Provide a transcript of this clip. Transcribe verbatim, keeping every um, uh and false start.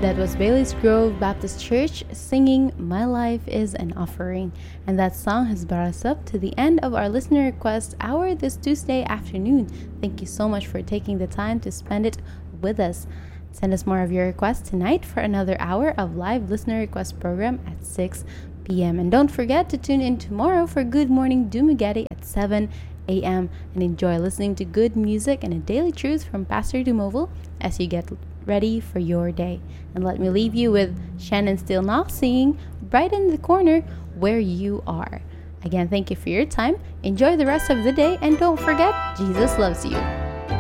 That was Bailey's Grove Baptist Church singing My Life is an Offering. And that song has brought us up to the end of our listener request hour this Tuesday afternoon. Thank you so much for taking the time to spend it with us. Send us more of your requests tonight for another hour of live listener request program at six p.m. And don't forget to tune in tomorrow for Good Morning Dumaguete at seven a.m. and enjoy listening to good music and a daily truth from Pastor Dumoville as you get ready for your day. And let me leave you with Shannon Steele Knox singing Bright in the Corner Where You Are. Again, thank you for your time. Enjoy the rest of the day and don't forget, Jesus loves you.